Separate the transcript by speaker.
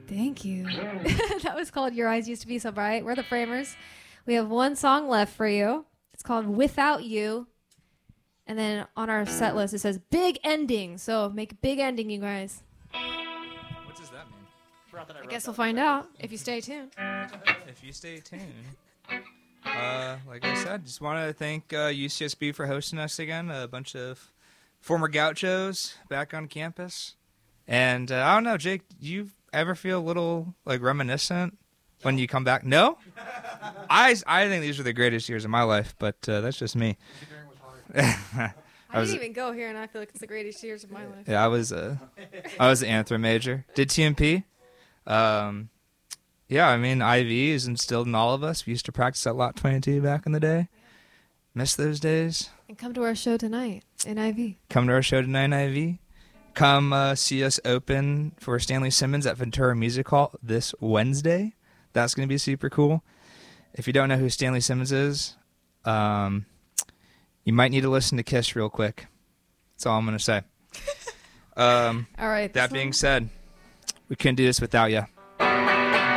Speaker 1: Thank you. That was called Your Eyes Used to Be So Bright. We're the Framers. We have one song left for you. It's called Without You. And then on our set list, it says big ending. So make a big ending, you guys.
Speaker 2: What does that mean?
Speaker 1: I guess we'll find out if you stay tuned.
Speaker 2: If you stay tuned. Like I said, just want to thank UCSB for hosting us again. A bunch of former Gauchos back on campus. And I don't know, Jake, do you ever feel a little like reminiscent when you come back? No? I think these are the greatest years of my life, but that's just me.
Speaker 1: I didn't even go here, and I feel like it's the greatest years of my life.
Speaker 2: Yeah, I was an Anthro major. Did TMP. Yeah, I mean, IV is instilled in all of us. We used to practice at Lot 22 back in the day. Miss those days.
Speaker 1: And come to our show tonight in IV.
Speaker 2: Come to our show tonight in IV. Come see us open for Stanley Simmons at Ventura Music Hall this Wednesday. That's going to be super cool. If you don't know who Stanley Simmons is, you might need to listen to Kiss real quick. That's all I'm going to say.
Speaker 1: All right.
Speaker 2: That being said, we couldn't do this without you.